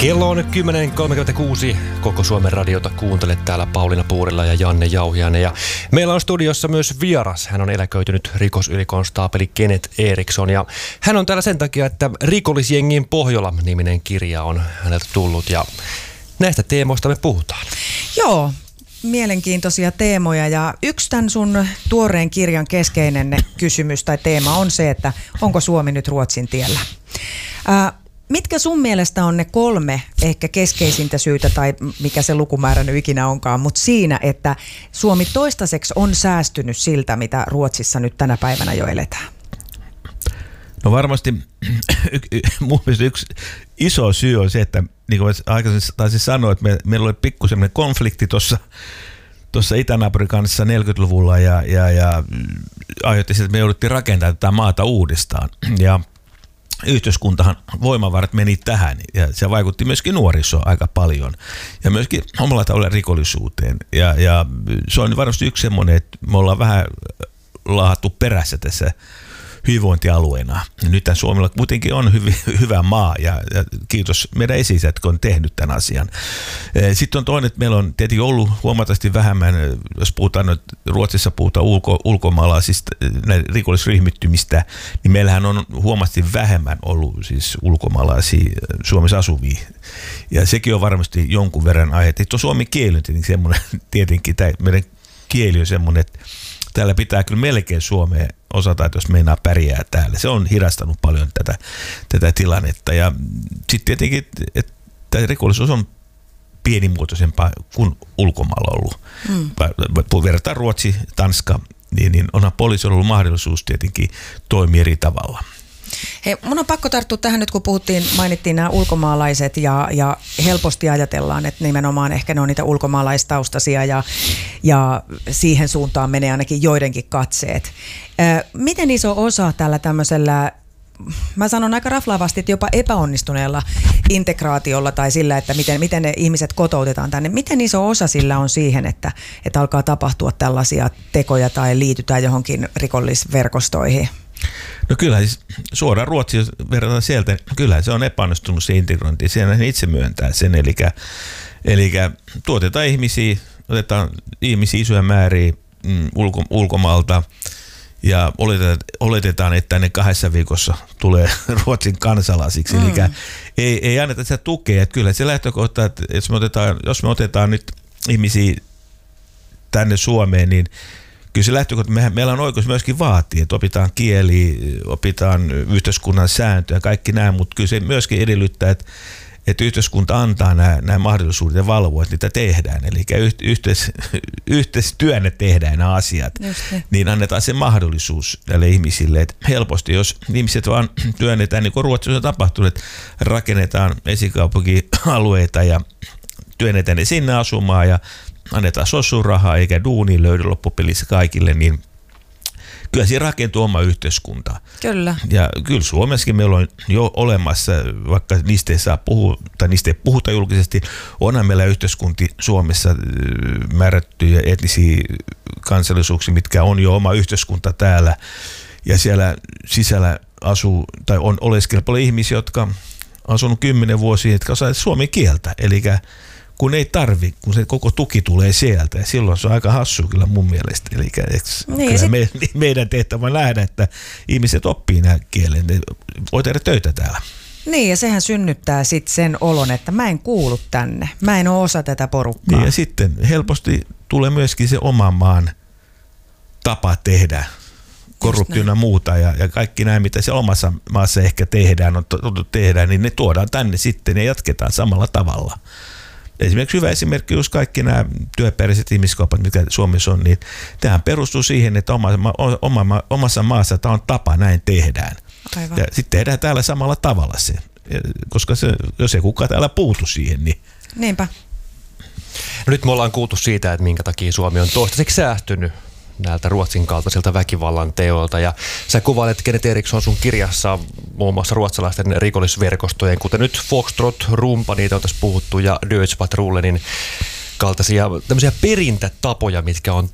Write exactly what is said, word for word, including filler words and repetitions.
Kello on kymmenen kolmekymmentäkuusi. Koko Suomen radiota kuuntelet täällä Pauliina Puurila ja Janne Jauhiainen. Ja meillä on studiossa myös vieras. Hän on eläköitynyt rikosylikonstaapeli Kenneth Eriksson. Ja hän on täällä sen takia, että Rikollisjengin Pohjola-niminen kirja on häneltä tullut. Ja näistä teemoista me puhutaan. Joo, mielenkiintoisia teemoja. Ja yksi tämän sun tuoreen kirjan keskeinen kysymys tai teema on se, että onko Suomi nyt Ruotsin tiellä? Ää, Mitkä sun mielestä on ne kolme ehkä keskeisintä syytä, tai mikä se lukumäärä nyt ikinä onkaan, mutta siinä, että Suomi toistaiseksi on säästynyt siltä, mitä Ruotsissa nyt tänä päivänä jo eletään? No varmasti mun mielestä yksi iso syy on se, että niin kuin aikaisemmin taisin sanoa, että me, meillä oli pikku semmoinen konflikti tuossa tuossa itänaapurin kanssa neljäkymmentäluvulla ja, ja, ja aiheutti sitä, että me jouduttiin rakentamaan tätä maata uudestaan. Ja yhteiskuntahan voimavarat meni tähän ja se vaikutti myöskin nuorisoon aika paljon ja myöskin omalla tavalla rikollisuuteen. Ja, ja se on varmasti yksi semmoinen, että me ollaan vähän laahattu perässä tässä hyvinvointialueena. Nyt Suomella kuitenkin on hyvi, hyvä maa ja, ja kiitos meidän esi-isät, jotka on tehnyt tämän asian. Sitten on toinen, että meillä on tietenkin ollut huomattavasti vähemmän, jos puhutaan, että Ruotsissa puhutaan ulko, ulkomaalaisista rikollisryhmittymistä, niin meillähän on huomattavasti vähemmän ollut siis ulkomaalaisia Suomessa asuvia. Ja sekin on varmasti jonkun verran aihe. Tuo suomen kieli on tietenkin semmoinen, tietenkin tämä meidän kieli on semmoinen, että täällä pitää kyllä melkein suomea osata, että jos meinaa pärjää täällä. Se on hidastanut paljon tätä, tätä tilannetta. Ja sitten tietenkin, että tämä rikollisuus on pienimuotoisempaa kuin ulkomailla ollut. Mm. Verrataan Ruotsi, Tanska, niin, niin onhan poliisilla ollut mahdollisuus tietenkin toimia eri tavalla. Hei, mun on pakko tarttua tähän nyt, kun puhuttiin, mainittiin nämä ulkomaalaiset ja, ja helposti ajatellaan, että nimenomaan ehkä ne on niitä ulkomaalaistaustaisia ja, ja siihen suuntaan menee ainakin joidenkin katseet. Ö, miten iso osa tällä tämmöisellä, mä sanon aika raflaavasti, että jopa epäonnistuneella integraatiolla tai sillä, että miten, miten ne ihmiset kotoutetaan tänne, miten iso osa sillä on siihen, että, että alkaa tapahtua tällaisia tekoja tai liitytään johonkin rikollisverkostoihin? No kyllä, siis suoraan Ruotsia, jos verrataan sieltä, kyllä se on epäonnistunut se integrointi. Siellä ne itse myöntää sen, eli, eli tuotetaan ihmisiä, otetaan ihmisiä isoja määriä mm, ulko, ulkomaalta ja oletetaan, oletetaan, että ne kahdessa viikossa tulee Ruotsin kansalaisiksi. Mm. Eli ei, ei anneta sitä tukea. Että kyllä se lähtökohta, että jos me otetaan, jos me otetaan nyt ihmisiä tänne Suomeen, niin kyllä se lähtökohta, me, meillä on oikeus myöskin vaatia, että opitaan kieli, opitaan yhteiskunnan sääntöjä, kaikki nämä, mutta kyllä se myöskin edellyttää, että, että yhteiskunta antaa nämä, nämä mahdollisuudet ja valvoo, että niitä tehdään. Eli yhteis, yhteistyönne tehdään nämä asiat, niin annetaan se mahdollisuus näille ihmisille. Että helposti, jos ihmiset vaan työnnetään, niin kuin Ruotsissa on tapahtunut, että rakennetaan esikaupunkialueita ja työnnetään ne sinne asumaan ja annetaan sossurahaa eikä duuni löydy loppupelissä kaikille, niin kyllä siinä rakentuu oma yhteiskunta. Kyllä. Ja kyllä Suomessakin meillä on jo olemassa, vaikka niistä ei saa puhua, tai niistä ei puhuta julkisesti, onhan meillä yhteiskunti Suomessa määrättyjä etnisiä kansallisuuksia, mitkä on jo oma yhteiskunta täällä, ja siellä sisällä asuu, tai on oleskella paljon ihmisiä, jotka on asunut kymmenen vuosia, jotka osaa suomen kieltä, eli kun ei tarvi, kun se koko tuki tulee sieltä. Ja silloin se on aika hassu kyllä mun mielestä. Eli niin, kyllä sit me, meidän tehtävä on nähdä, että ihmiset oppii nämä kielen. Ne voi tehdä töitä täällä. Niin, ja sehän synnyttää sitten sen olon, että mä en kuulu tänne. Mä en ole osa tätä porukkaa. Niin, ja sitten helposti tulee myöskin se oman maan tapa tehdä korruptiona muuta ja, ja kaikki nämä, mitä se omassa maassa ehkä tehdään, on to, tehdään, niin ne tuodaan tänne sitten ja jatketaan samalla tavalla. Esimerkiksi hyvä esimerkki, jos kaikki nämä työperäiset ihmiskaupat, mitkä Suomessa on, niin tämähän perustuu siihen, että oma, oma, omassa maassa tämä on tapa, näin tehdään. Aivan. Ja sitten tehdään täällä samalla tavalla se, koska se, jos ei kukaan täällä puutu siihen, niin... Niinpä. No nyt me ollaan kuultu siitä, että minkä takia Suomi on toistaiseksi säästynyt näiltä Ruotsin kaltaisilta väkivallan teoilta. Ja sä kuvailet, Kenneth Eriksson, sun kirjassa muun muassa ruotsalaisten rikollisverkostojen, kuten nyt Foxtrot, Rumpa, niitä on tässä puhuttu, ja Deutsche Patrullenin kaltaisia tämmöisiä perintätapoja, mitkä on